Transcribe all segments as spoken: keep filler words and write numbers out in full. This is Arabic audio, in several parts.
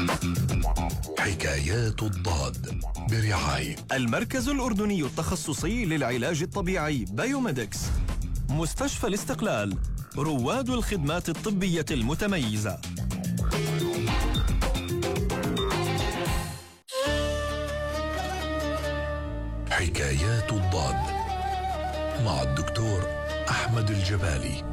حكايات الضاد برعاية المركز الأردني التخصصي للعلاج الطبيعي بايوميدكس، مستشفى الاستقلال، رواد الخدمات الطبية المتميزة. حكايات الضاد مع الدكتور أحمد الجبالي.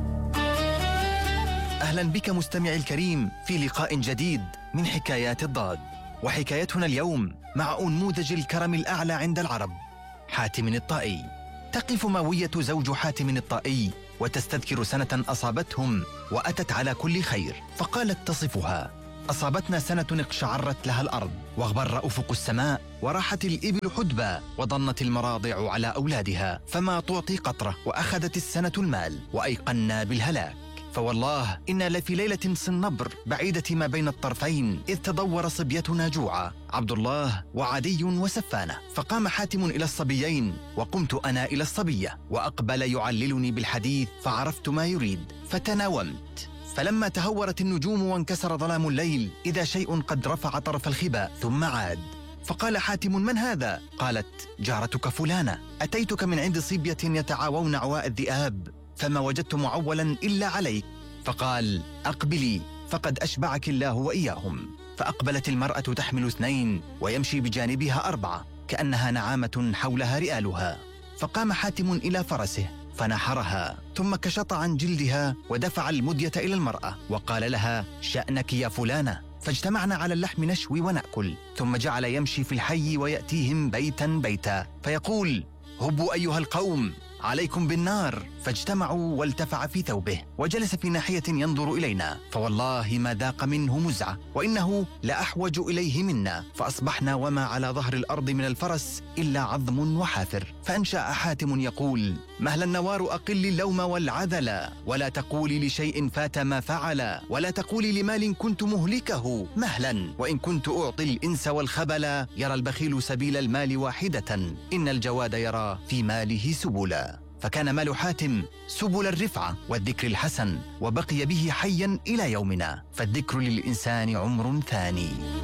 أهلا بك مستمعي الكريم في لقاء جديد من حكايات الضاد، وحكايتنا اليوم مع أنموذج الكرم الأعلى عند العرب، حاتم الطائي. تقف ماوية زوج حاتم الطائي وتستذكر سنة أصابتهم وأتت على كل خير، فقالت تصفها: أصابتنا سنة اقشعرت لها الأرض واغبر أفق السماء وراحت الإبل حدبا وضنت المراضع على أولادها فما تعطي قطرة، وأخذت السنة المال وأيقنا بالهلاك. فوالله إنا لفي ليلة صنبر بعيدة ما بين الطرفين إذ تضور صبيتنا جوعا، عبد الله وعدي وسفانة. فقام حاتم إلى الصبيين وقمت أنا إلى الصبية، وأقبل يعللني بالحديث فعرفت ما يريد فتناومت. فلما تهورت النجوم وانكسر ظلام الليل إذا شيء قد رفع طرف الخباء ثم عاد. فقال حاتم: من هذا؟ قالت: جارتك فلانة، أتيتك من عند صبية يتعاوون عواء الذئاب فما وجدت معولا إلا عليك. فقال: أقبلي فقد أشبعك الله وإياهم. فأقبلت المرأة تحمل اثنين ويمشي بجانبها أربعة كأنها نعامة حولها رئالها. فقام حاتم إلى فرسه فنحرها ثم كشط عن جلدها ودفع المدية إلى المرأة وقال لها: شأنك يا فلانة. فاجتمعنا على اللحم نشوي ونأكل، ثم جعل يمشي في الحي ويأتيهم بيتا بيتا فيقول: هبوا أيها القوم عليكم بالنار. فاجتمعوا والتفع في ثوبه وجلس في ناحية ينظر إلينا، فوالله ما ذاق منه مزعة وإنه لأحوج إليه منا. فأصبحنا وما على ظهر الأرض من الفرس إلا عظم وحافر. فأنشأ حاتم يقول: مهلا النوار أقل اللوم والعذل، ولا تقولي لشيء فات ما فعل، ولا تقولي لمال كنت مهلكه مهلا، وإن كنت أعطي الإنس والخبل، يرى البخيل سبيل المال واحدة، إن الجواد يرى في ماله سبلا. فكان مال حاتم سبل الرفعة والذكر الحسن، وبقي به حيا إلى يومنا، فالذكر للإنسان عمر ثاني.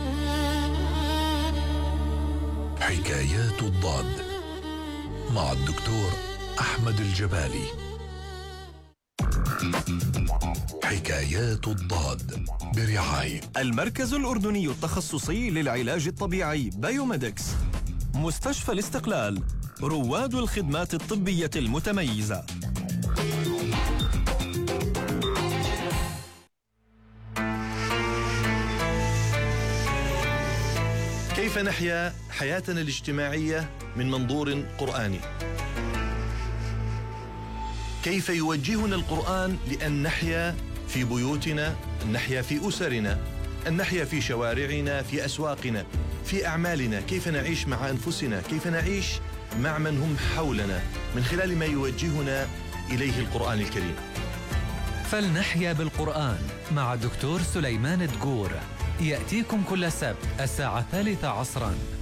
حكايات الضاد مع الدكتور أحمد الجبالي. حكايات الضاد برعاية المركز الأردني التخصصي للعلاج الطبيعي بايوميدكس، مستشفى الاستقلال، رواد الخدمات الطبية المتميزة. كيف نحيا حياتنا الاجتماعية من منظور قرآني؟ كيف يوجهنا القرآن لأن نحيا في بيوتنا، أن نحيا في أسرنا، أن نحيا في شوارعنا، في أسواقنا، في أعمالنا؟ كيف نعيش مع أنفسنا؟ كيف نعيش مع من هم حولنا من خلال ما يوجهنا إليه القرآن الكريم؟ فلنحيا بالقرآن مع دكتور سليمان دقور، يأتيكم كل سبت الساعة الثالثة عصراً